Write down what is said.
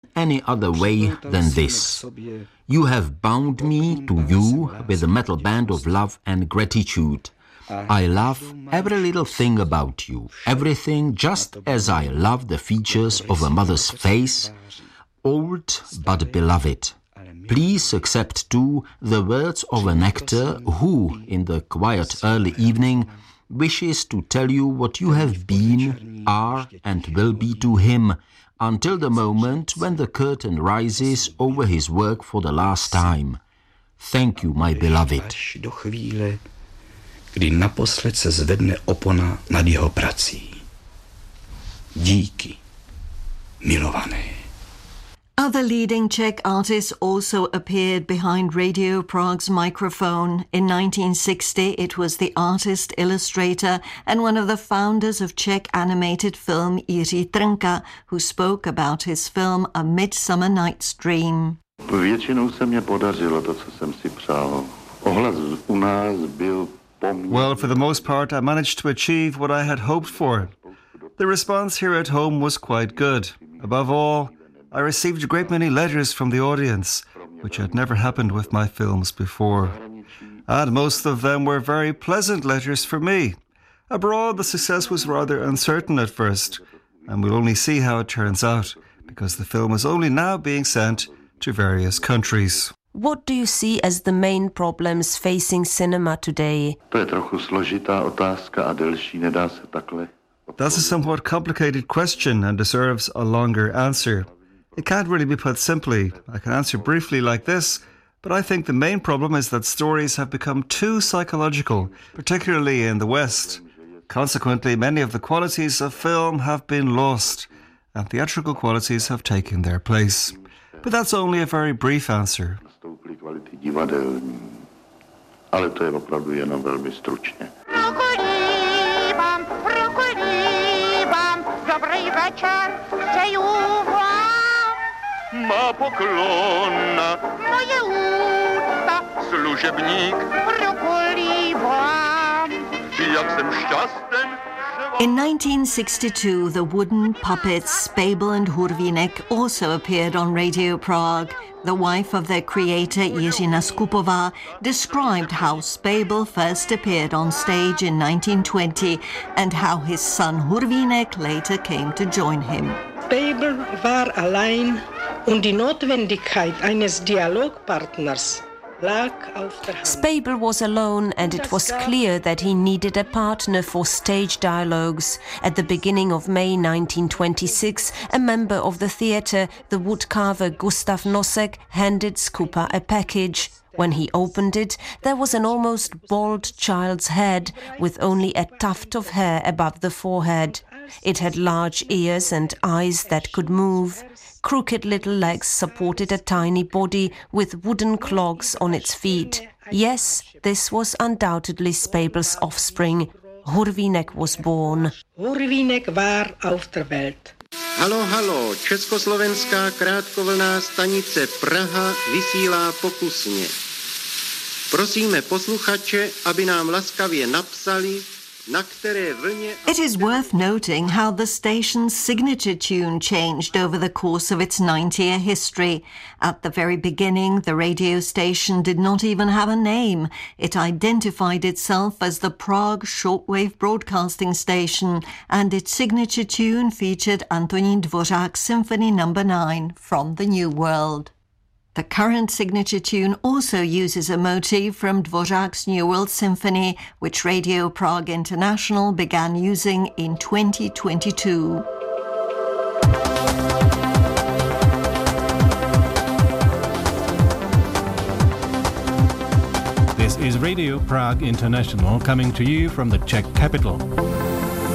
any other way than this. You have bound me to you with a metal band of love and gratitude. I love every little thing about you, everything just as I love the features of a mother's face, old but beloved. Please accept too the words of an actor who, in the quiet early evening, wishes to tell you what you have been, are and will be to him, until the moment when the curtain rises over his work for the last time. Thank you, my beloved. Kdy naposled se zvedne opona nad jeho prací. Díky, milované. Other leading Czech artists also appeared behind Radio Prague's microphone. In 1960, it was the artist, illustrator, and one of the founders of Czech animated film Jiří Trnka, who spoke about his film A Midsummer Night's Dream. Většinou se mě podařilo to, co jsem si přál. Ohlas u nás byl. Well, for the most part, I managed to achieve what I had hoped for. The response here at home was quite good. Above all, I received a great many letters from the audience, which had never happened with my films before. And most of them were very pleasant letters for me. Abroad, the success was rather uncertain at first, and we'll only see how it turns out, because the film is only now being sent to various countries. What do you see as the main problems facing cinema today? To je trochu složitá otázka a delší, nedá se takhle. That's a somewhat complicated question and deserves a longer answer. It can't really be put simply. I can answer briefly like this, but I think the main problem is that stories have become too psychological, particularly in the West. Consequently, many of the qualities of film have been lost, and theatrical qualities have taken their place. But that's only a very brief answer. Kvality divadelní, ale to je opravdu jenom velmi stručně. Dobrý večer, přeju vám. Má poklon, Moje úcta, služebník, rukolí vám. jak jsem šťasten. In 1962, the wooden puppets Spejbl and Hurvínek also appeared on Radio Prague. The wife of their creator, Jiřina Skupová, described how Spejbl first appeared on stage in 1920 and how his son Hurvínek later came to join him. Spejbl war allein und die Notwendigkeit eines Dialogpartners lag auf der Hand. Spejbl was alone, and it was clear that he needed a partner for stage dialogues. At the beginning of May 1926, a member of the theatre, the woodcarver Gustav Nosek, handed Skupa a package. When he opened it, there was an almost bald child's head with only a tuft of hair above the forehead. It had large ears and eyes that could move. Crooked little legs supported a tiny body with wooden clogs on its feet. Yes, this was undoubtedly Spejbl's offspring. Hurvínek was born. Hurvínek war auf der Welt. Halo, halo, československá krátkovlnná stanice Praha vysílá pokusně. Prosíme posluchače, aby nám laskavě napsali, na které vlně... It is worth noting how the station's signature tune changed over the course of its 90-year history. At the very beginning, the radio station did not even have a name. It identified itself as the Prague shortwave broadcasting station, and its signature tune featured Antonín Dvořák's Symphony No. 9 from the New World. The current signature tune also uses a motif from Dvořák's New World Symphony, which Radio Prague International began using in 2022. This is Radio Prague International coming to you from the Czech capital.